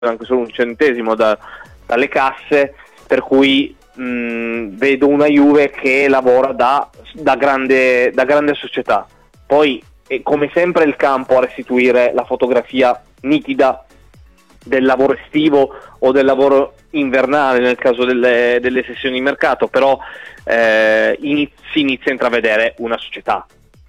anche solo un centesimo dalle casse, per cui vedo una Juve che lavora da grande società. Poi è come sempre il campo a restituire la fotografia nitida del lavoro estivo o del lavoro invernale nel caso delle sessioni di mercato, però si inizia a intravedere una società.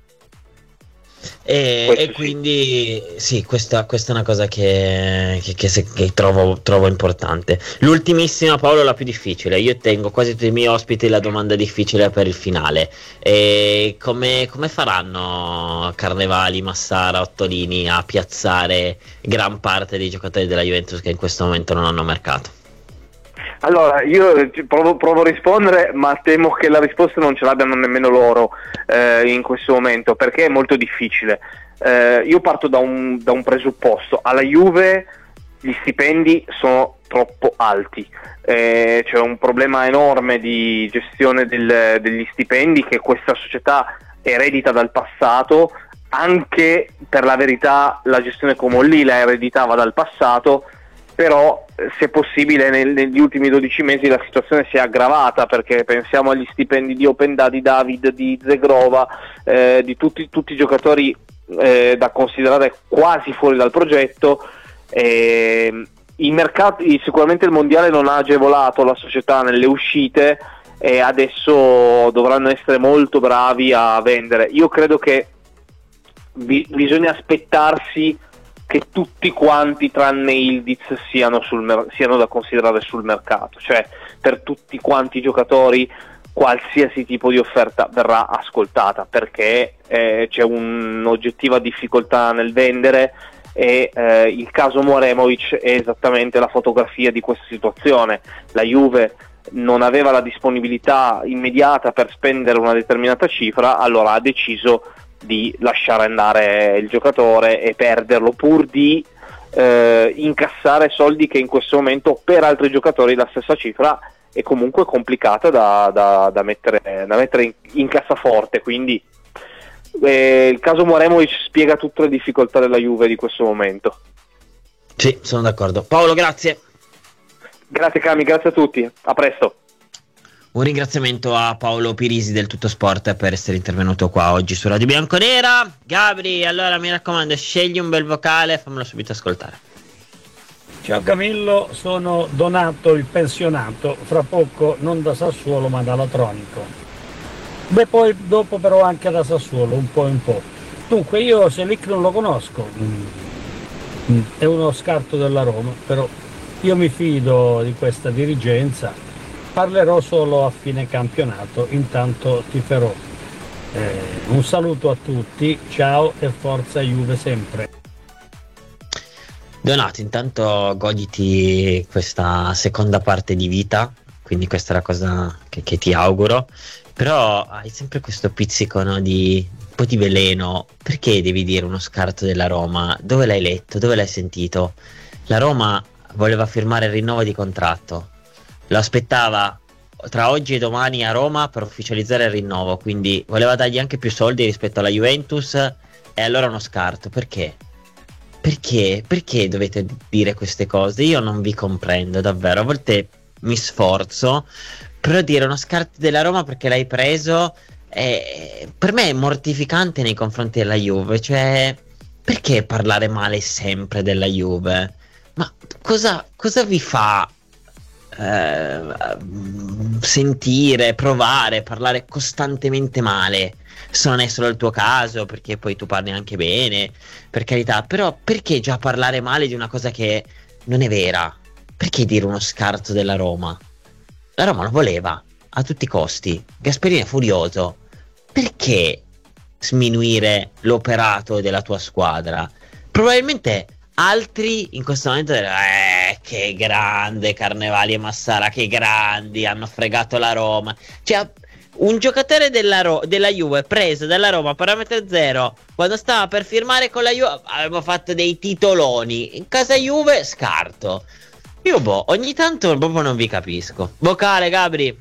E quindi sì, questa è una cosa che trovo importante. L'ultimissima, Paolo, la più difficile. Io tengo quasi tutti i miei ospiti la domanda difficile per il finale. E come faranno Carnevali, Massara, Ottolini a piazzare gran parte dei giocatori della Juventus che in questo momento non hanno mercato? Allora, io provo a rispondere, ma temo che la risposta non ce l'abbiano nemmeno loro in questo momento, perché è molto difficile. Io parto da un presupposto: alla Juve gli stipendi sono troppo alti, c'è un problema enorme di gestione degli stipendi che questa società eredita dal passato. Anche per la verità la gestione Comolli la ereditava dal passato, però se possibile negli ultimi 12 mesi la situazione si è aggravata, perché pensiamo agli stipendi di Openda, di David, di Zegrova, di tutti i giocatori da considerare quasi fuori dal progetto. I mercati, sicuramente il mondiale non ha agevolato la società nelle uscite e adesso dovranno essere molto bravi a vendere. Io credo che bisogna aspettarsi che tutti quanti tranne Ildiz siano da considerare sul mercato, cioè per tutti quanti i giocatori qualsiasi tipo di offerta verrà ascoltata, perché c'è un'oggettiva difficoltà nel vendere e il caso Moremovic è esattamente la fotografia di questa situazione. La Juve non aveva la disponibilità immediata per spendere una determinata cifra, allora ha deciso di lasciare andare il giocatore e perderlo pur di incassare soldi che in questo momento per altri giocatori la stessa cifra è comunque complicata da mettere in cassaforte. Quindi il caso Moremovic spiega tutte le difficoltà della Juve di questo momento. Sì, sono d'accordo. Paolo, grazie. Grazie Cami, grazie a tutti, a presto. Un ringraziamento a Paolo Pirisi del Tutto Sport per essere intervenuto qua oggi su Radio Bianconera. Gabri, allora mi raccomando, scegli un bel vocale, fammelo subito ascoltare. Ciao Camillo, sono Donato il pensionato, fra poco non da Sassuolo ma da Latronico. Beh, poi dopo però anche da Sassuolo, un po'. Dunque io Selic non lo conosco, è uno scarto della Roma, però io mi fido di questa dirigenza. Parlerò solo a fine campionato, intanto tiferò. Un saluto a tutti, ciao e forza Juve sempre. Donato, intanto goditi questa seconda parte di vita, quindi questa è la cosa che ti auguro, però hai sempre questo pizzico, no, di un po' di veleno. Perché devi dire uno scarto della Roma? Dove l'hai letto? Dove l'hai sentito? La Roma voleva firmare il rinnovo di contratto, lo aspettava tra oggi e domani a Roma per ufficializzare il rinnovo, quindi voleva dargli anche più soldi rispetto alla Juventus, e allora uno scarto. Perché dovete dire queste cose? Io non vi comprendo davvero, a volte mi sforzo, però dire uno scarto della Roma perché l'hai preso per me è mortificante nei confronti della Juve. Cioè, perché parlare male sempre della Juve? Ma cosa vi fa sentire, provare, parlare costantemente male? Se non è solo il tuo caso, perché poi tu parli anche bene, per carità, però perché già parlare male di una cosa che non è vera? Perché dire uno scarto della Roma? La Roma lo voleva a tutti i costi, Gasperini è furioso. Perché sminuire l'operato della tua squadra? Probabilmente altri in questo momento che grande Carnevali e Massara, che grandi, hanno fregato la Roma. Cioè, un giocatore della Juve preso dalla Roma parametro zero, quando stava per firmare con la Juve aveva fatto dei titoloni, in casa Juve scarto. Io ogni tanto proprio non vi capisco. Vocale, Gabri.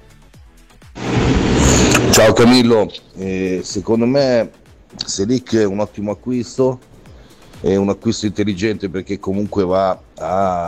Ciao Camillo, secondo me Selic è un ottimo acquisto, è un acquisto intelligente perché comunque va ha